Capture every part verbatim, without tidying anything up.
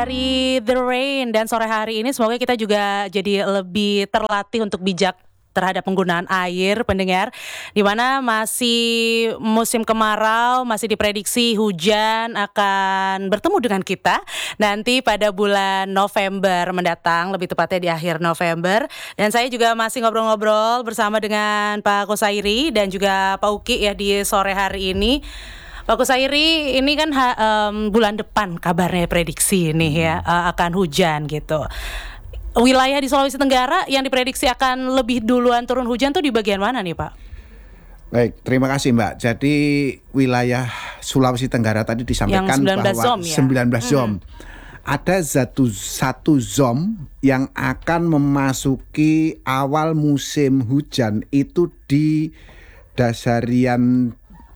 Dari The Rain dan sore hari ini semoga kita juga jadi lebih terlatih untuk bijak terhadap penggunaan air, pendengar. Di mana masih musim kemarau, masih diprediksi hujan akan bertemu dengan kita nanti pada bulan November mendatang, lebih tepatnya di akhir November. Dan saya juga masih ngobrol-ngobrol bersama dengan Pak Kosairi dan juga Pak Uki ya di sore hari ini. Pak Kosairi, ini kan ha, um, bulan depan kabarnya prediksi ini ya uh, akan hujan gitu. Wilayah di Sulawesi Tenggara yang diprediksi akan lebih duluan turun hujan tuh di bagian mana nih Pak? Baik, terima kasih Mbak. Jadi wilayah Sulawesi Tenggara tadi disampaikan sembilan belas bahwa zom, ya? sembilan belas zom. Hmm. Ada satu, satu zom yang akan memasuki awal musim hujan itu di dasarian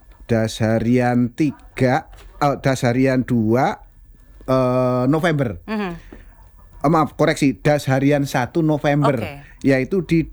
dasarian tiga, oh, dasarian dua uh, November. Mm-hmm. Oh, maaf, koreksi, dasarian satu November, okay. Yaitu di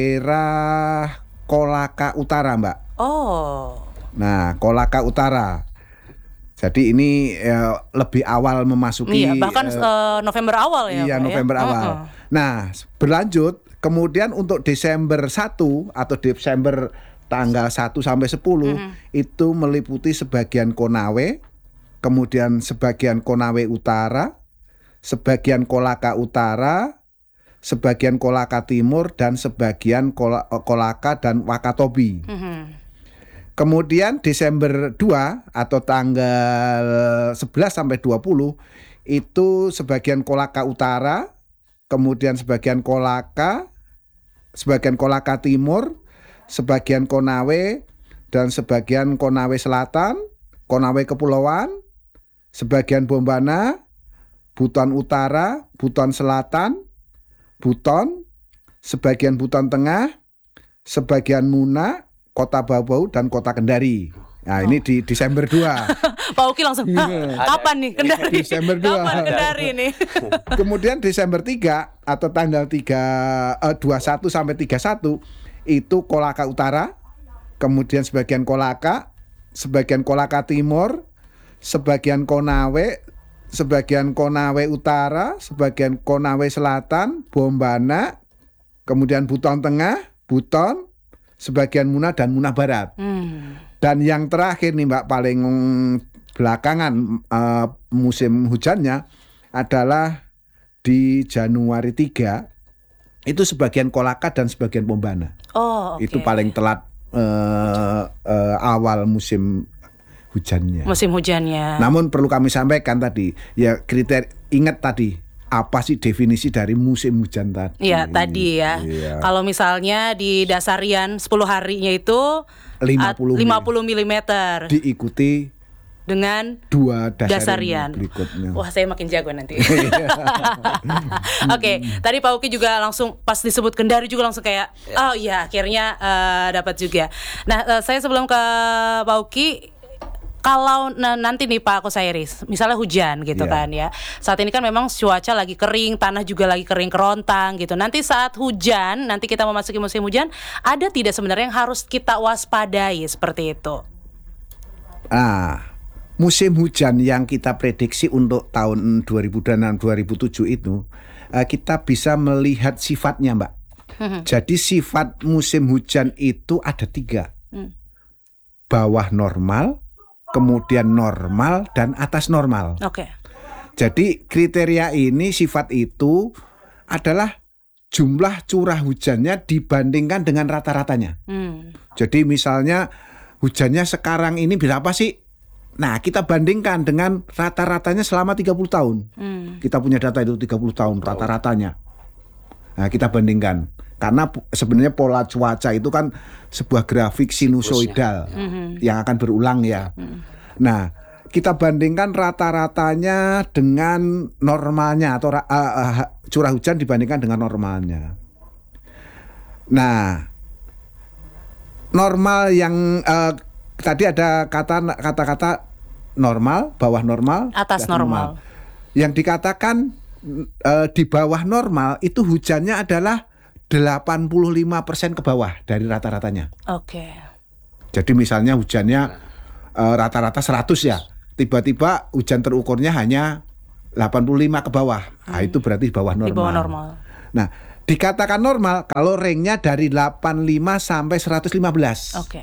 daerah Kolaka Utara, Mbak. Oh. Nah, Kolaka Utara. Jadi ini uh, lebih awal memasuki. Iya, bahkan uh, uh, November awal ya. Iya, Pak, November ya? awal. Uh-uh. Nah, berlanjut, kemudian untuk Desember satu atau Desember tanggal satu sampai sepuluh mm-hmm. itu meliputi sebagian Konawe, kemudian sebagian Konawe Utara, sebagian Kolaka Utara, sebagian Kolaka Timur, dan sebagian Kolaka dan Wakatobi. Mm-hmm. Kemudian Desember dua atau tanggal sebelas sampai dua puluh itu sebagian Kolaka Utara, kemudian sebagian Kolaka, sebagian Kolaka Timur, sebagian Konawe, dan sebagian Konawe Selatan, Konawe Kepulauan, sebagian Bombana, Buton Utara, Buton Selatan, Buton, sebagian Buton Tengah, sebagian Muna, Kota Babau, dan Kota Kendari. Nah, ini di Desember dua. Pak Uki langsung, kapan nih Kendari? Desember dua. Kapan Kendari nih? Kemudian Desember tiga atau tanggal tiga, eh, dua puluh satu sampai tiga puluh satu itu Kolaka Utara, kemudian sebagian Kolaka, sebagian Kolaka Timur, sebagian Konawe, sebagian Konawe Utara, sebagian Konawe Selatan, Bombana, kemudian Buton Tengah, Buton, sebagian Muna, dan Muna Barat. Hmm. Dan yang terakhir nih Mbak, paling belakangan uh, musim hujannya adalah di Januari tiga, itu sebagian Kolaka dan sebagian Bombana. Oh, okay. Itu paling telat uh, uh, awal musim hujannya. Musim hujannya. Namun perlu kami sampaikan tadi, ya kriteria, ingat tadi, apa sih definisi dari musim hujan tadi? Iya, tadi ya. Iya. Kalau misalnya di dasarian sepuluh harinya itu lima puluh milimeter. Diikuti dengan dua dasarian, dasarian berikutnya. Wah, saya makin jago nanti. Oke, okay, tadi Pak Uki juga langsung pas disebut Kendari juga langsung kayak oh iya akhirnya uh, dapat juga. Nah, uh, saya sebelum ke Pak Uki, kalau nah, nanti nih Pak Kosairi, misalnya hujan gitu yeah. kan ya. Saat ini kan memang cuaca lagi kering, tanah juga lagi kering kerontang gitu. Nanti saat hujan, nanti kita memasuki musim hujan, ada tidak sebenarnya yang harus kita waspadai seperti itu? Ah, musim hujan yang kita prediksi untuk tahun dua ribu enam dua ribu tujuh itu uh, kita bisa melihat sifatnya, Mbak. Hmm. Jadi sifat musim hujan itu ada tiga. Hmm. Bawah normal, kemudian normal, dan atas normal. Oke. Okay. Jadi kriteria ini, sifat itu adalah jumlah curah hujannya dibandingkan dengan rata-ratanya. Hmm. Jadi misalnya hujannya sekarang ini berapa sih? Nah, kita bandingkan dengan rata-ratanya selama tiga puluh tahun. Hmm. Kita punya data itu tiga puluh tahun rata-ratanya. Nah, kita bandingkan. Karena sebenarnya pola cuaca itu kan sebuah grafik sinusoidal hmm. yang akan berulang ya. Hmm. Nah, kita bandingkan rata-ratanya dengan normalnya atau uh, uh, curah hujan dibandingkan dengan normalnya. Nah, normal yang uh, tadi ada kata kata-kata normal, bawah normal, atas normal. normal. Yang dikatakan uh, di bawah normal itu hujannya adalah delapan puluh lima persen ke bawah dari rata-ratanya. Oke. Okay. Jadi misalnya hujannya uh, rata-rata seratus ya, tiba-tiba hujan terukurnya hanya delapan puluh lima ke bawah. Nah, itu berarti bawah normal. Di bawah normal. Nah, dikatakan normal kalau ringnya dari delapan puluh lima sampai seratus lima belas. Oke.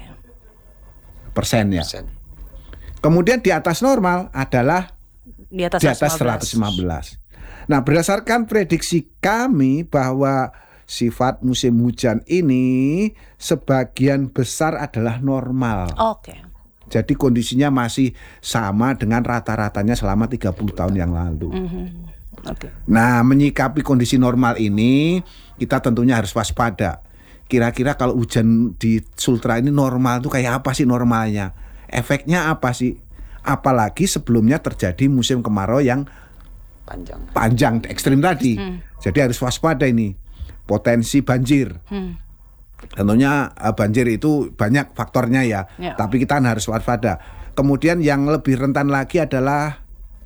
Persen ya. Persen. Kemudian di atas normal adalah Di atas, di atas seratus lima belas. Nah, berdasarkan prediksi kami bahwa sifat musim hujan ini sebagian besar adalah normal. Oke. Jadi kondisinya masih sama dengan rata-ratanya selama tiga puluh tahun yang lalu. Mm-hmm. Oke. Nah, menyikapi kondisi normal ini kita tentunya harus waspada. Kira-kira kalau hujan di Sultra ini normal itu kayak apa sih normalnya? Efeknya apa sih? Apalagi sebelumnya terjadi musim kemarau yang Panjang. panjang ekstrim tadi. Hmm. Jadi harus waspada ini. Potensi banjir. Hmm. Tentunya uh, banjir itu banyak faktornya ya, Ya. tapi kita harus waspada. Kemudian yang lebih rentan lagi adalah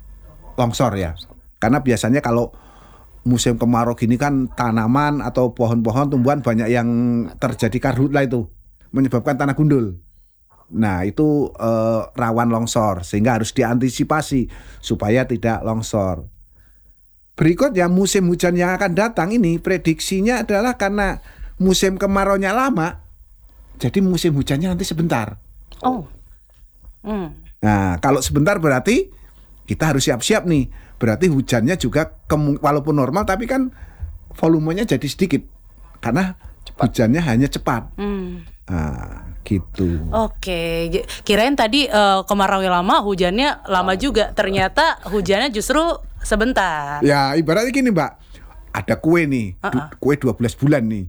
longsor ya. Karena biasanya kalau musim kemarau gini kan tanaman atau pohon-pohon tumbuhan banyak yang terjadi karhutlah itu, menyebabkan tanah gundul. Nah, itu uh, rawan longsor sehingga harus diantisipasi supaya tidak longsor. Berikutnya musim hujan yang akan datang ini prediksinya adalah karena musim kemaraunya lama, jadi musim hujannya nanti sebentar. Oh. Hmm. Nah, kalau sebentar berarti kita harus siap-siap nih. Berarti hujannya juga kemu- walaupun normal tapi kan volumenya jadi sedikit karena cepat. Hujannya hanya cepat. Hmm. Nah, gitu. Oke, J- kirain tadi uh, kemarau yang lama, hujannya lama juga. Ternyata hujannya justru sebentar. Ya, ibaratnya gini, Mbak. Ada kue nih, du- Uh-uh. kue dua belas bulan nih.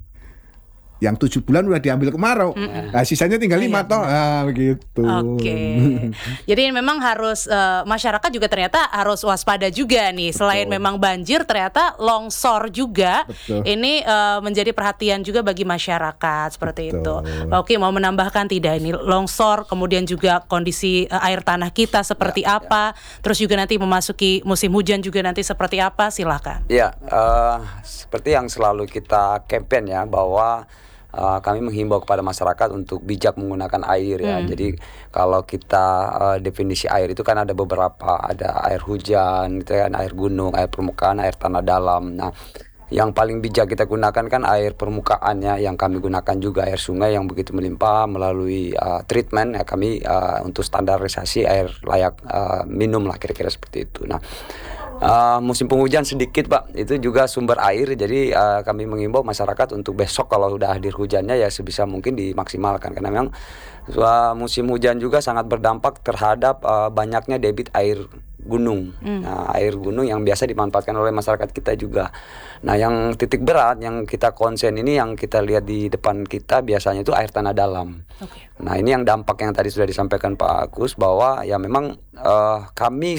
Yang tujuh bulan udah diambil kemarau. Nah, sisanya tinggal lima Iya, toh. Ah, begitu. Oke, jadi memang harus uh, masyarakat juga ternyata harus waspada juga nih. Selain memang banjir, ternyata longsor juga. Betul. Ini uh, menjadi perhatian juga bagi masyarakat seperti Betul. itu. Oke, mau menambahkan tidak ini longsor, kemudian juga kondisi uh, air tanah kita seperti Ya, apa, terus juga nanti memasuki musim hujan juga nanti seperti apa? Silakan. Ya, uh, seperti yang selalu kita campaign ya, bahwa Uh, kami menghimbau kepada masyarakat untuk bijak menggunakan air ya. Hmm. Jadi kalau kita uh, definisi air itu kan ada beberapa, ada air hujan, gitu kan, air gunung, air permukaan, air tanah dalam. Nah, yang paling bijak kita gunakan kan air permukaannya, yang kami gunakan juga air sungai yang begitu melimpah melalui uh, treatment ya, kami uh, untuk standarisasi air layak uh, minum lah, kira-kira seperti itu. Nah, Uh, musim penghujan sedikit Pak, itu juga sumber air. Jadi uh, kami mengimbau masyarakat untuk besok kalau udah hadir hujannya ya sebisa mungkin dimaksimalkan, karena memang uh, musim hujan juga sangat berdampak terhadap uh, banyaknya debit air gunung. Hmm. Nah, air gunung yang biasa dimanfaatkan oleh masyarakat kita juga. Nah, yang titik berat yang kita konsen ini, yang kita lihat di depan kita biasanya itu air tanah dalam. Okay. Nah, ini yang dampak yang tadi sudah disampaikan Pak Agus, bahwa ya memang uh, kami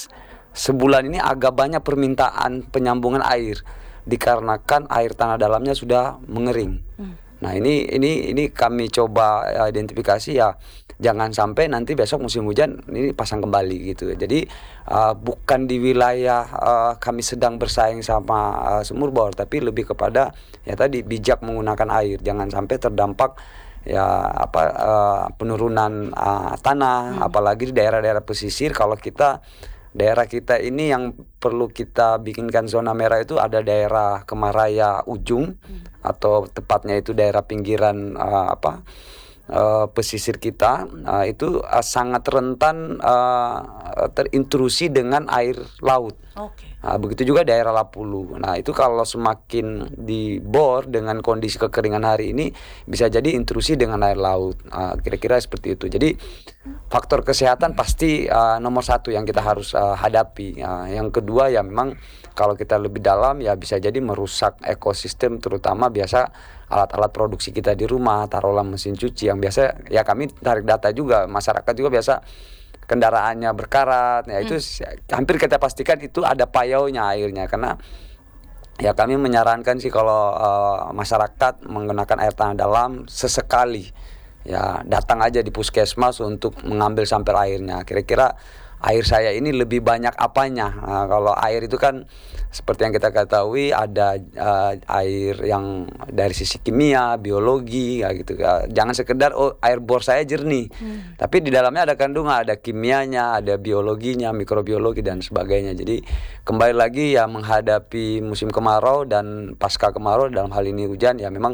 sebulan ini agak banyak permintaan penyambungan air dikarenakan air tanah dalamnya sudah mengering. Hmm. Nah, ini ini ini kami coba identifikasi ya, jangan sampai nanti besok musim hujan ini pasang kembali gitu. Jadi uh, bukan di wilayah uh, kami sedang bersaing sama uh, sumur bor, tapi lebih kepada ya tadi bijak menggunakan air, jangan sampai terdampak ya apa uh, penurunan uh, tanah, hmm. apalagi di daerah-daerah pesisir. Kalau kita daerah kita ini yang perlu kita bikinkan zona merah itu ada daerah Kemaraya ujung, hmm. atau tepatnya itu daerah pinggiran uh, apa uh, pesisir kita, uh, itu uh, sangat rentan uh, terintrusi dengan air laut. Okay. Nah, begitu juga daerah Lapulu. Nah, itu kalau semakin dibor dengan kondisi kekeringan hari ini, bisa jadi intrusi dengan air laut. Nah, kira-kira seperti itu. Jadi faktor kesehatan pasti uh, nomor satu yang kita harus uh, hadapi. Uh, yang kedua ya memang kalau kita lebih dalam ya bisa jadi merusak ekosistem, terutama biasa alat-alat produksi kita di rumah, taruhlah mesin cuci yang biasa ya kami tarik data juga, masyarakat juga biasa kendaraannya berkarat, ya itu hmm. hampir kita pastikan itu ada payaunya airnya, karena ya kami menyarankan sih kalau uh, masyarakat menggunakan air tanah dalam sesekali ya datang aja di puskesmas untuk mengambil sampel airnya. Kira-kira air saya ini lebih banyak apanya. Nah, kalau air itu kan seperti yang kita ketahui ada uh, air yang dari sisi kimia, biologi, ya gitu. Jangan sekedar oh air bor saya jernih, hmm. tapi di dalamnya ada kandungan, ada kimianya, ada biologinya, mikrobiologi dan sebagainya. Jadi kembali lagi ya menghadapi musim kemarau dan pasca kemarau dalam hal ini hujan ya memang